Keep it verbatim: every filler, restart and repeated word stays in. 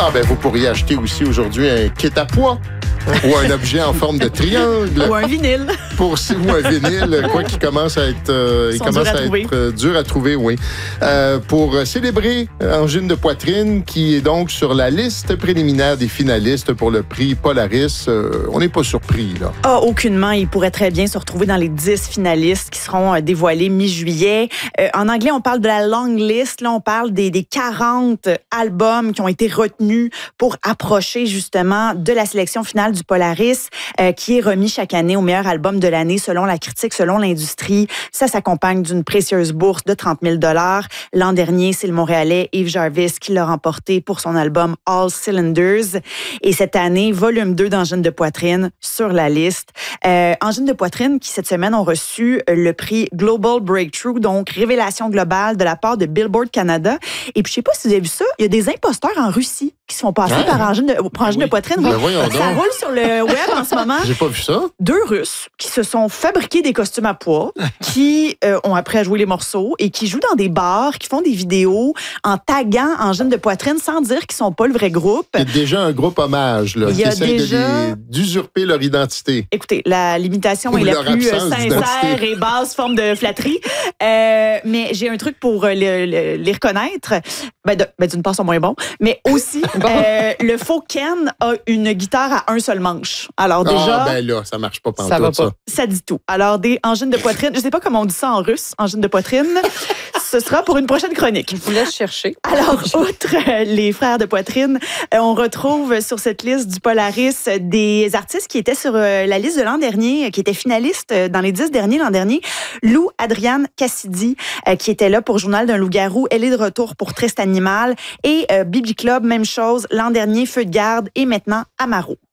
Ah ben vous pourriez acheter aussi aujourd'hui un kit à poids ou un objet en forme de triangle. Ou un vinyle. Pour, ou un vinyle, quoi, qui commence à être, euh, il commence à, à être euh, dur à trouver, oui. Euh, pour célébrer Angine de poitrine, qui est donc sur la liste préliminaire des finalistes pour le prix Polaris. Euh, on n'est pas surpris, là. Ah, aucunement. Il pourrait très bien se retrouver dans les dix finalistes qui seront euh, dévoilés mi-juillet. Euh, en anglais, on parle de la long list. Là, on parle des, des quarante albums qui ont été retenus pour approcher, justement, de la sélection finale du Polaris, euh, qui est remis chaque année au meilleur album de l'année selon la critique, selon l'industrie. Ça s'accompagne d'une précieuse bourse de trente mille dollars. L'an dernier, c'est le Montréalais Yves Jarvis qui l'a remporté pour son album All Cylinders. Et cette année, volume deux d'Angine de poitrine sur la liste. Euh, Angine de poitrine qui, cette semaine, ont reçu le prix Global Breakthrough, donc révélation globale de la part de Billboard Canada. Et puis, je sais pas si vous avez vu ça, il y a des imposteurs en Russie qui se font passer ah. par Angine de, pour Angine oui. de poitrine. Ben voyons ça donc. roule sur le web en ce moment. J'ai pas vu ça. Deux Russes qui se sont fabriqués des costumes à poids, qui euh, ont appris à jouer les morceaux et qui jouent dans des bars, qui font des vidéos en taguant Angine de poitrine sans dire qu'ils sont pas le vrai groupe. Il y a déjà un groupe hommage là, Il y qui a essaie déjà... de les, d'usurper leur identité. Écoutez, la limitation Ou est la plus sincère et basse forme de flatterie. Euh, mais j'ai un truc pour le, le, les reconnaître. Ben, de, ben, d'une part, ils sont moins bons. Mais aussi, bon. euh, le faux Ken a une guitare à un seul manche. Alors déjà... Ah, ben là, ça marche pas ça pantoute, va pas. ça. Ça dit tout. Alors, des angines de poitrine, je sais pas comment on dit ça en russe, angine de poitrine, ce sera pour une prochaine chronique. Je vous laisse chercher. Alors, outre les frères de poitrine, on retrouve sur cette liste du Polaris des artistes qui étaient sur la liste de l'an dernier, qui étaient finalistes dans les dix derniers l'an dernier. Lou Adrienne Cassidy, qui était là pour Journal d'un loup-garou. Elle est de retour pour Triste Animal. Et euh, Bibi Club, même chose. L'an dernier, Feu de garde et maintenant Amaro.